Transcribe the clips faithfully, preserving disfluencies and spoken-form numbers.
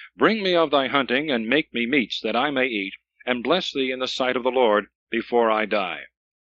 Bring me of thy hunting, and make me meats, that I may eat, and bless thee in the sight of the Lord, before I die.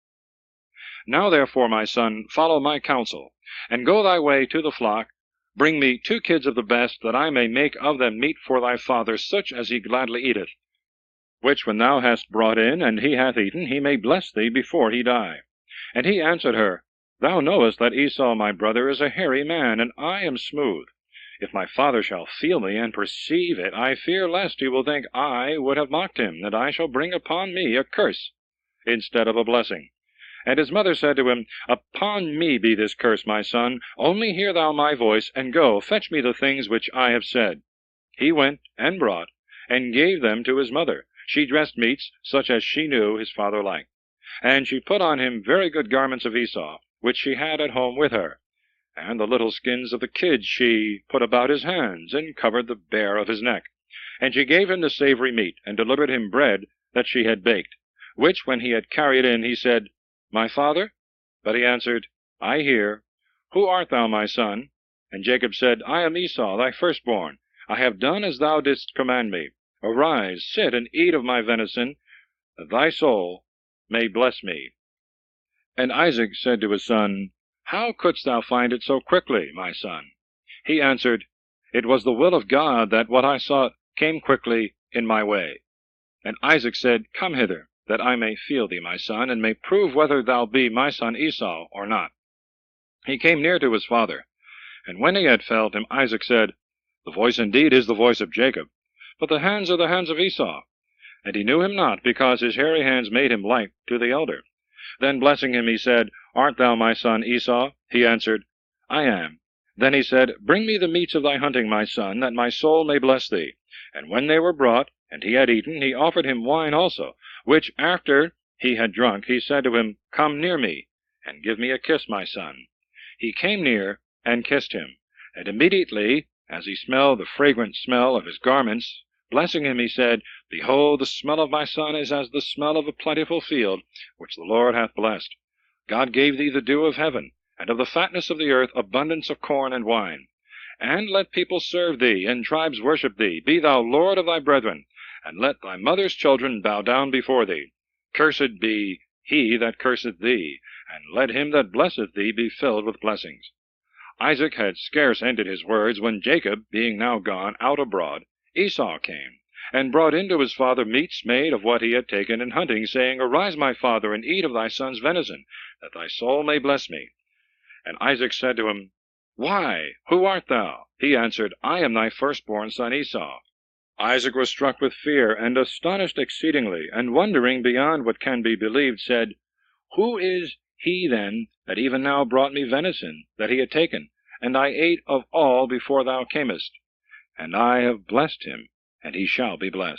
Now therefore, my son, follow my counsel, and go thy way to the flock. Bring me two kids of the best, that I may make of them meat for thy father, such as he gladly eateth. Which when thou hast brought in, and he hath eaten, he may bless thee before he die. And he answered her, Thou knowest that Esau my brother is a hairy man, and I am smooth. If my father shall feel me, and perceive it, I fear lest he will think I would have mocked him, that I shall bring upon me a curse instead of a blessing. And his mother said to him, Upon me be this curse, my son. Only hear thou my voice, and go, fetch me the things which I have said. He went, and brought, and gave them to his mother. She dressed meats, such as she knew his father liked. And she put on him very good garments of Esau, which she had at home with her. And the little skins of the kids she put about his hands, and covered the bare of his neck. And she gave him the savory meat, and delivered him bread that she had baked. Which when he had carried in, he said, My father? But he answered, I hear. Who art thou, my son? And Jacob said, I am Esau, thy firstborn. I have done as thou didst command me. Arise, sit, and eat of my venison, that thy soul may bless me. And Isaac said to his son, How couldst thou find it so quickly, my son? He answered, It was the will of God that what I sought came quickly in my way. And Isaac said, Come hither, that I may feel thee, my son, and may prove whether thou be my son Esau or not. He came near to his father, and when he had felt him, Isaac said, The voice indeed is the voice of Jacob, but the hands are the hands of Esau. And he knew him not, because his hairy hands made him like to the elder. Then blessing him, he said, Art thou my son Esau? He answered, I am. Then he said, Bring me the meats of thy hunting, my son, that my soul may bless thee. And when they were brought, and he had eaten, he offered him wine also, which after he had drunk, he said to him, Come near me, and give me a kiss, my son. He came near, and kissed him. And immediately, as he smelled the fragrant smell of his garments, blessing him, he said, Behold, the smell of my son is as the smell of a plentiful field, which the Lord hath blessed. God gave thee the dew of heaven, and of the fatness of the earth abundance of corn and wine. And let people serve thee, and tribes worship thee. Be thou lord of thy brethren, and let thy mother's children bow down before thee. Cursed be he that curseth thee, and let him that blesseth thee be filled with blessings. Isaac had scarce ended his words, when Jacob, being now gone out abroad, Esau came, and brought in to his father meats made of what he had taken in hunting, saying, Arise, my father, and eat of thy son's venison, that thy soul may bless me. And Isaac said to him, Why, who art thou? He answered, I am thy firstborn son Esau. Isaac was struck with fear, and astonished exceedingly, and wondering beyond what can be believed, said, Who is he then that even now brought me venison that he had taken? And I ate of all before thou camest. And I have blessed him, and he shall be blessed.